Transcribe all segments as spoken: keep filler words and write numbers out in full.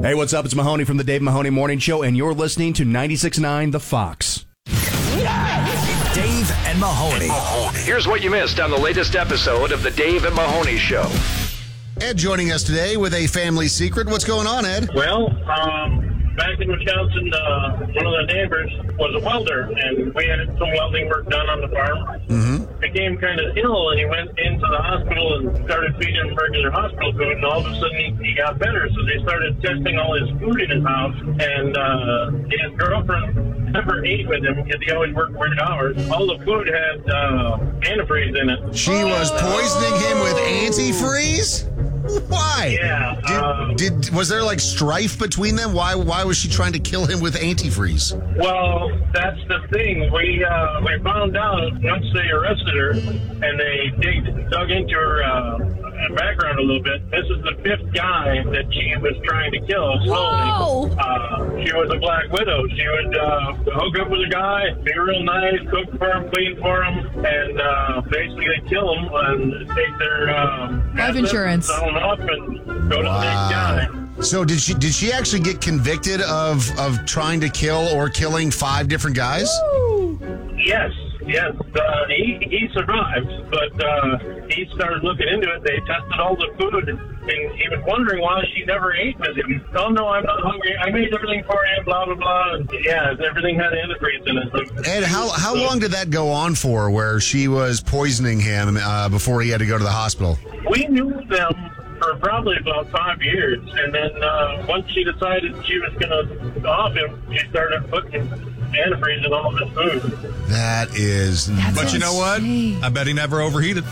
Hey, what's up? It's Mahoney from the Dave Mahoney Morning Show, and you're listening to ninety-six point nine The Fox. Dave and Mahoney. Here's what you missed on the latest episode of the Dave and Mahoney Show. Ed joining us today with a family secret. What's going on, Ed? Well, um, back in Wisconsin, uh, one of the neighbors was a welder, and we had some welding work done on the farm. Mm-hmm. Became kind of ill, and he went into the hospital and started feeding him regular hospital food, and all of a sudden he, he got better. So they started testing all his food in his house, and uh, his girlfriend never ate with him because he always worked weird hours. All the food had uh, antifreeze in it. She was poisoning him with antifreeze? Why? Yeah. Did, um, did was there like strife between them? Why why was she trying to kill him with antifreeze? Well, that's the thing. We uh, we found out once they arrested her and they dig, dug into her uh, background a little bit. This is the fifth guy that she was trying to kill slowly. Uh, she was a black widow. She would uh, hook up with a guy, be real nice, cook for him, clean for him, and uh, basically kill him and take their uh, life insurance. Sell them up and go to Wow. the next guy. So did she did she actually get convicted of of trying to kill or killing five different guys? Yes, yes. Uh, he he survived, but uh, he started looking into it. They tested all the food, and he was wondering why she never ate with him. Oh, no, I'm not hungry. I made everything for you, blah, blah, blah. And yeah, everything had antifreeze in it. Ed, how how long did that go on for, where she was poisoning him uh, before he had to go to the hospital? We knew them for probably about five years, and then uh, once she decided she was going to off him, she started putting antifreeze in all of his food. That is... That's But you know what? insane. I bet he never overheated.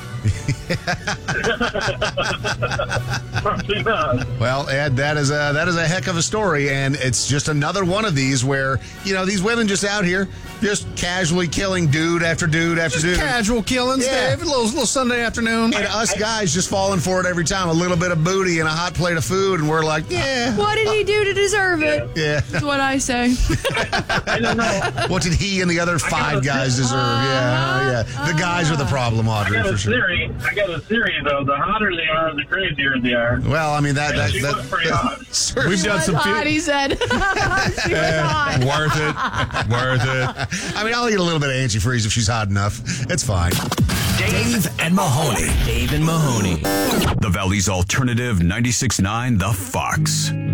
Probably not. Well, Ed, that is a that is a heck of a story, and it's just another one of these where, you know, these women just out here just casually killing dude after dude after Just dude. casual killings, Yeah. Dave. A little, little Sunday afternoon. And us guys just falling for it every time. A little bit of booty and a hot plate of food, and we're like, yeah, What did he do to deserve it? yeah. That's what I say. I don't know. What did he and the other five a- guys deserve? Yeah, yeah. The guys are the problem, I Audrey, got for a sure. theory. I got a theory, though. The hotter they are, the crazier they are. Well, I mean, that... that, She that was pretty hot. We've done some Hot, he said. She was hot. worth it. Worth it. I mean, I'll eat a little bit of antifreeze if she's hot enough. It's fine. Dave and Mahoney. Dave and Mahoney. The Valley's alternative ninety-six point nine The Fox.